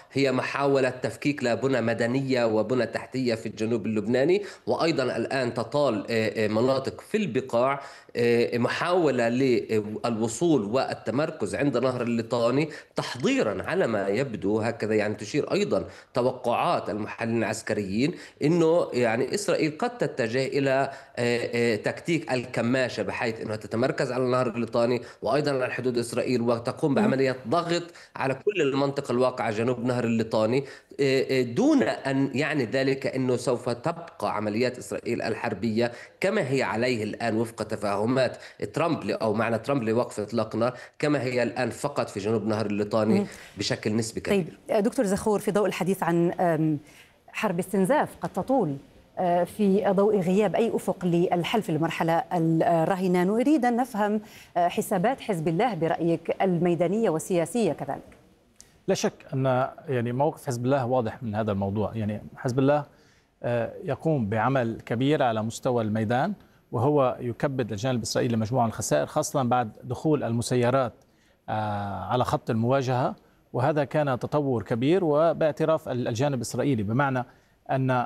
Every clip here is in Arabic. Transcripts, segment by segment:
هي محاولة تفكيك لبنى مدنية وبنى تحتية في الجنوب اللبناني، وأيضا الآن تطال مناطق في البقاع، محاولة للوصول والتمركز عند نهر الليطاني تحضيرا على ما يبدو هكذا. يعني تشير أيضا توقعات المحللين العسكريين أنه يعني إسرائيل قد تتجه إلى تكتيك الكماشة، بحيث أنها تتمركز على النهر الليطاني وأيضا على حدود إسرائيل، وتقوم بعملية ضغط على كل المنطقة الواقعة جنوب نهر الليطاني، دون أن يعني ذلك أنه سوف تبقى عمليات إسرائيل الحربية كما هي عليه الآن وفق تفاهمات ترامب أو معنى ترامب لوقف إطلاق النار، كما هي الآن فقط في جنوب نهر الليطاني بشكل نسبي طيب كبير. دكتور زخور، في ضوء الحديث عن حرب استنزاف قد تطول في ضوء غياب أي أفق للحل في المرحلة الراهنة، نريد أن نفهم حسابات حزب الله برأيك الميدانية والسياسية كذلك. لا شك أن يعني موقف حزب الله واضح من هذا الموضوع. يعني حزب الله يقوم بعمل كبير على مستوى الميدان، وهو يكبد الجانب الإسرائيلي مجموعة من الخسائر، خاصة بعد دخول المسيرات على خط المواجهة، وهذا كان تطور كبير وباعتراف الجانب الإسرائيلي، بمعنى أن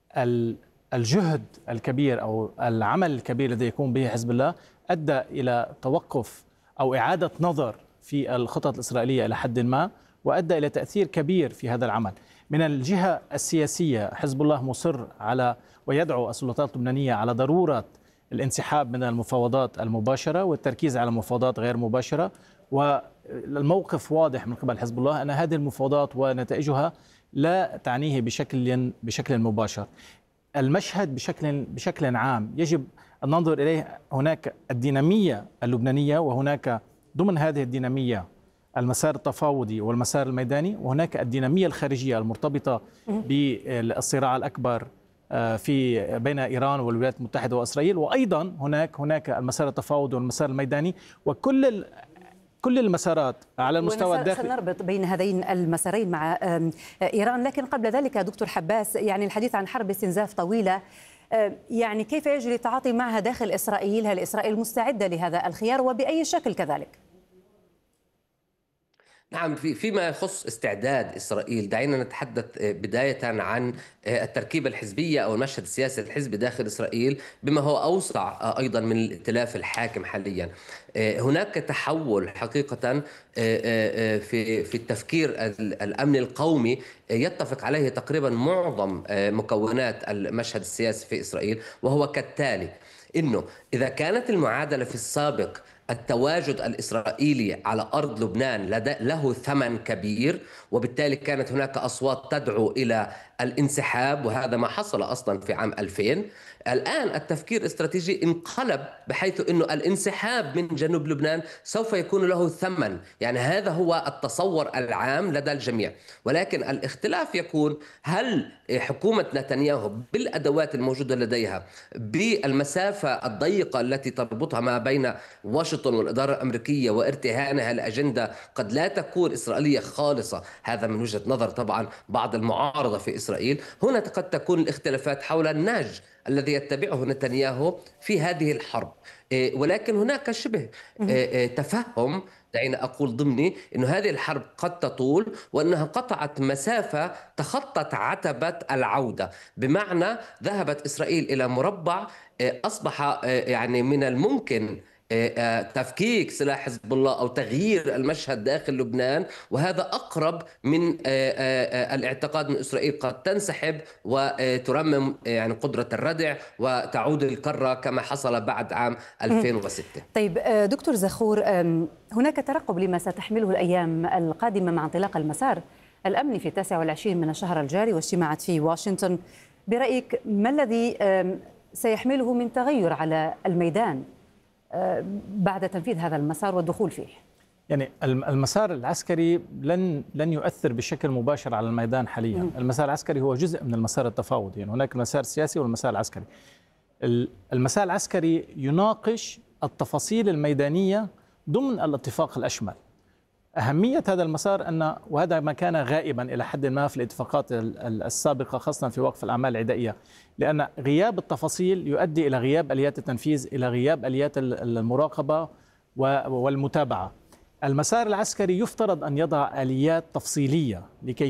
الجهد الكبير أو العمل الكبير الذي يقوم به حزب الله أدى إلى توقف أو إعادة نظر في الخطط الإسرائيلية إلى حد ما، وأدى إلى تأثير كبير في هذا العمل. من الجهة السياسية حزب الله مصر على ويدعو السلطات اللبنانية على ضرورة الانسحاب من المفاوضات المباشرة والتركيز على مفاوضات غير مباشرة، والموقف واضح من قبل حزب الله أن هذه المفاوضات ونتائجها لا تعنيه بشكل مباشر. المشهد بشكل عام يجب أن ننظر إليه. هناك الدينامية اللبنانية، وهناك ضمن هذه الدينامية المسار التفاوضي والمسار الميداني، وهناك الدينامية الخارجية المرتبطة بالصراع الأكبر في بين إيران والولايات المتحدة وإسرائيل، وأيضا هناك المسار التفاوضي والمسار الميداني، وكل المسارات على المستوى الداخلي. سنربط بين هذين المسارين مع إيران، لكن قبل ذلك دكتور حباس، يعني الحديث عن حرب استنزاف طويلة، يعني كيف يجري التعاطي معها داخل إسرائيل؟ هل إسرائيل مستعدة لهذا الخيار وبأي شكل كذلك؟ نعم، فيما يخص استعداد إسرائيل، دعينا نتحدث بداية عن التركيبة الحزبية أو المشهد السياسي الحزبي داخل إسرائيل بما هو أوسع أيضا من الائتلاف الحاكم حاليا. هناك تحول حقيقة في التفكير الأمني القومي يتفق عليه تقريبا معظم مكونات المشهد السياسي في إسرائيل، وهو كالتالي: إنه إذا كانت المعادلة في السابق التواجد الإسرائيلي على أرض لبنان له ثمن كبير، وبالتالي كانت هناك أصوات تدعو إلى الانسحاب، وهذا ما حصل أصلا في عام 2000. الآن التفكير الاستراتيجي انقلب، بحيث أنه الانسحاب من جنوب لبنان سوف يكون له ثمن. يعني هذا هو التصور العام لدى الجميع، ولكن الاختلاف يكون: هل حكومة نتنياهو بالأدوات الموجودة لديها، بالمسافة الضيقة التي تربطها ما بين واشنطن والإدارة الأمريكية وارتهانها الأجندة، قد لا تكون إسرائيلية خالصة، هذا من وجهة نظر طبعا بعض المعارضة في إسرائيل. هنا قد تكون الاختلافات حول النهج الذي يتبعه نتنياهو في هذه الحرب، ولكن هناك شبه تفهم، دعينا أقول ضمني، أن هذه الحرب قد تطول، وأنها قطعت مسافة تخطت عتبة العودة، بمعنى ذهبت إسرائيل إلى مربع أصبح يعني من الممكن تفكيك سلاح حزب الله أو تغيير المشهد داخل لبنان، وهذا أقرب من الاعتقاد من إسرائيل قد تنسحب وترمم يعني قدرة الردع وتعود الكرة كما حصل بعد عام 2006. طيب دكتور زخور، هناك ترقب لما ستحمله الأيام القادمة مع انطلاق المسار الأمني في 29 من الشهر الجاري واجتماعات في واشنطن. برأيك ما الذي سيحمله من تغير على الميدان بعد تنفيذ هذا المسار والدخول فيه؟ يعني المسار العسكري لن يؤثر بشكل مباشر على الميدان حاليا. المسار العسكري هو جزء من المسار التفاوضي، يعني هناك المسار السياسي والمسار العسكري. المسار العسكري يناقش التفاصيل الميدانية ضمن الاتفاق الأشمل. أهمية هذا المسار وهذا ما كان غائبا إلى حد ما في الاتفاقات السابقة، خاصة في وقف الأعمال العدائية، لأن غياب التفاصيل يؤدي إلى غياب آليات التنفيذ، إلى غياب آليات المراقبة والمتابعة. المسار العسكري يفترض أن يضع آليات تفصيلية لكي